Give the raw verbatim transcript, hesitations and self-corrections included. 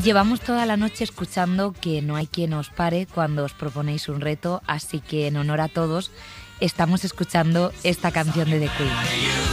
Llevamos toda la noche escuchando que no hay quien os pare cuando os proponéis un reto, así que en honor a todos estamos escuchando esta canción de The Queen.